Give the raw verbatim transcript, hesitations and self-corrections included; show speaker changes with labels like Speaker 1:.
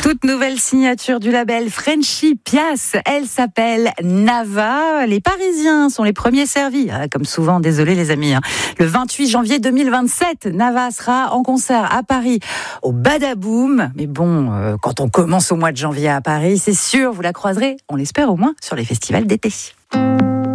Speaker 1: Toute nouvelle signature du label Frenchy Pias. Elle s'appelle Nava. Les Parisiens sont les premiers servis. Ah, comme souvent, désolé les amis. Hein. Le vingt-huit janvier deux mille vingt-sept, Nava sera en concert à Paris au Badaboom. Mais bon, euh, quand on commence au mois de janvier à Paris, c'est sûr, vous la croiserez, on l'espère au moins, sur les festivals d'été.